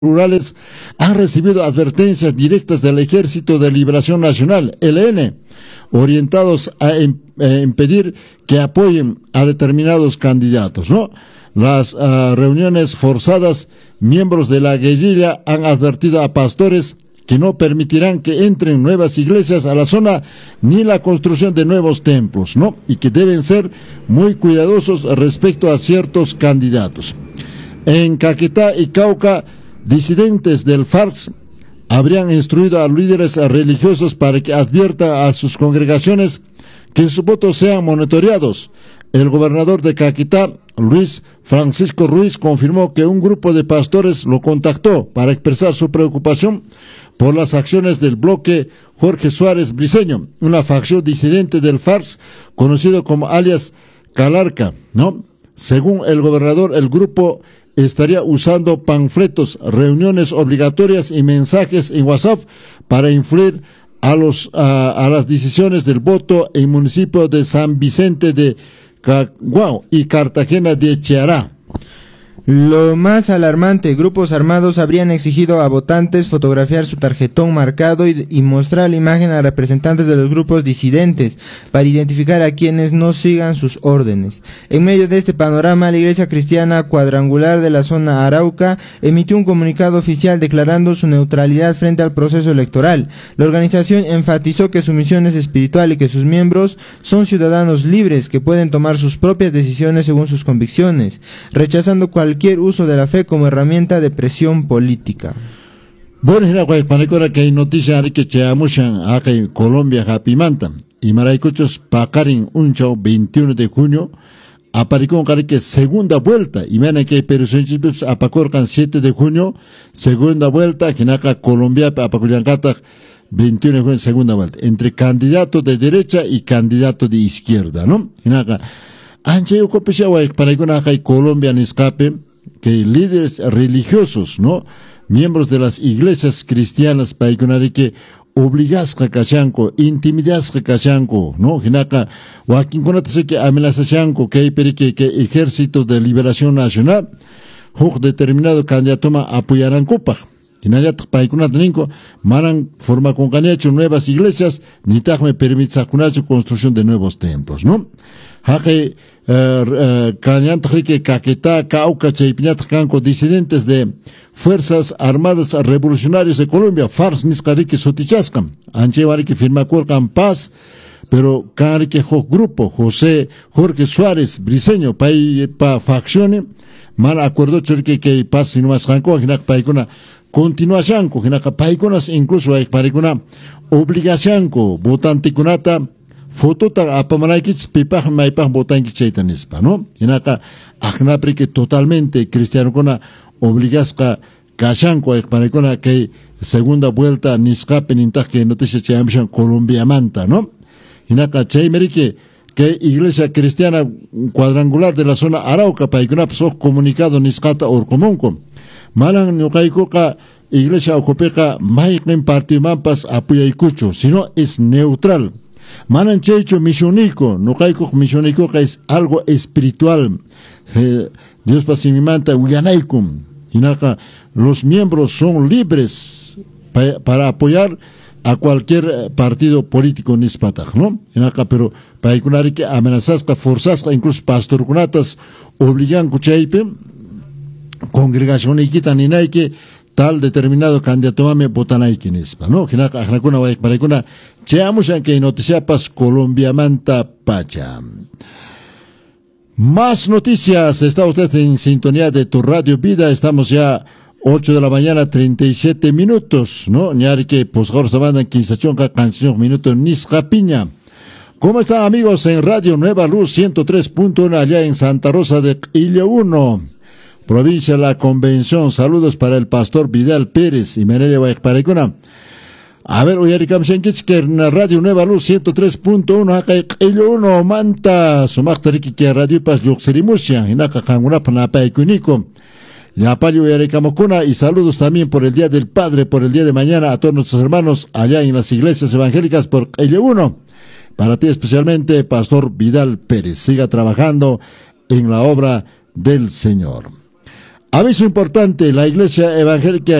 rurales han recibido advertencias directas del Ejército de Liberación Nacional, ELN, orientados a impedir que apoyen a determinados candidatos, ¿no? Las reuniones forzadas, miembros de la guerrilla han advertido a pastores que no permitirán que entren nuevas iglesias a la zona ni la construcción de nuevos templos, ¿no? Y que deben ser muy cuidadosos respecto a ciertos candidatos. En Caquetá y Cauca, disidentes del FARC habrían instruido a líderes religiosos para que adviertan a sus congregaciones que sus votos sean monitoreados. El gobernador de Caquetá, Luis Francisco Ruiz, confirmó que un grupo de pastores lo contactó para expresar su preocupación por las acciones del bloque Jorge Suárez Briceño, una facción disidente del FARC conocido como alias Calarca, ¿no? Según el gobernador, el grupo estaría usando panfletos, reuniones obligatorias y mensajes en WhatsApp para influir a las decisiones del voto en el municipio de San Vicente de Caguao y Cartagena de Chiará. Lo más alarmante, grupos armados habrían exigido a votantes fotografiar su tarjetón marcado y mostrar la imagen a representantes de los grupos disidentes para identificar a quienes no sigan sus órdenes. En medio de este panorama, la Iglesia Cristiana Cuadrangular de la zona Arauca emitió un comunicado oficial declarando su neutralidad frente al proceso electoral. La organización enfatizó que su misión es espiritual y que sus miembros son ciudadanos libres que pueden tomar sus propias decisiones según sus convicciones, rechazando cualquier uso de la fe como herramienta de presión política. Bueno, que hay noticia que cheamushan acá en Colombia Japimanta y maraicuchos pacarin unchao 21 de junio aparicó que segunda vuelta y mena que perusenchis apacorcan 7 de junio segunda vuelta que acá Colombia apacuyancata 21 de junio segunda vuelta entre candidato de derecha y candidato de izquierda, ¿no? Y acá anche para que Colombia escape que líderes religiosos, ¿no? Miembros de las iglesias cristianas para que obligas a cachanco, intimidas a cachanco, ¿no? Hinaka, Joaquín Conate que amenazashanco que hay que Ejército de Liberación Nacional, huk determinado candidato apoyarán copa. Hinayat paikunat ninko, maran forma con cañacho nuevas iglesias, ni me permite sacunar su construcción de nuevos templos, ¿no? Hake Cañantrike, Caquetá, Cauca, Chaypiñat, Canco, disidentes de Fuerzas Armadas Revolucionarias de Colombia, FARC, Niscarike, Sotichascam, Anchevarike, firma Corcan Paz, pero Canrique Grupo, Jorge Suárez, Briceño, pa faccione, man acuerdo chorique que Paz y no más Canco, Hinak Paicona, continuación, Hinak Paiconas, incluso hay Paicona, obligación, votante Kunata, fotota apamanaikits pipaj maipaj botanki chaitanispa, ¿no? Hinaka ajnapri que totalmente cristiano kona obligasca kashanko ekpanikona que segunda vuelta niscapen intaj que noticias chayamishan Colombia manta, ¿no? Hinaka chaymerique que Iglesia Cristiana Cuadrangular de la zona Arauca paikuna so comunicado niscata orcomonco. Malan ñuqaykuqa Iglesia Ocopeca mayqin partimampas apoyaykuchu, sino es neutral. Manan checho misionico, no caico misionico que es algo espiritual. Dios pasimimanta uyanaikum. Hinaka, los miembros son libres para apoyar a cualquier partido político nispataj, ¿no? Hinaka, pero paikunari que amenazasca, forzasca, incluso pastor kunatas obligan kuchaipe, congregación y quitan que tal determinado candidato mame botanaiki nispa, ¿no? Hinaka ajnakuna waikparaikuna cheamushan que noticiapas Colombia manta pacha. Más noticias, está usted en sintonía de tu Radio Vida, estamos ya 8 de la mañana 37 minutos, ¿no? Ñari que posgor se mandan 15 canción minutos Niscapiña. ¿Cómo están amigos en Radio Nueva Luz 103.1 allá en Santa Rosa de Quillo 1? Provincia de la Convención, saludos para el pastor Vidal Pérez y Menele Guayparecuna. A ver, hoy que en Radio Nueva Luz 103.1 acá Quillo 1 manta sumaktariki que Radio Paz Yoxerimusia y naka kanguna panapaycunico. Ya payo y saludos también por el Día del Padre, por el día de mañana a todos nuestros hermanos allá en las iglesias evangélicas por Quillo 1. Para ti especialmente, Pastor Vidal Pérez. Siga trabajando en la obra del Señor. Aviso importante, la Iglesia Evangélica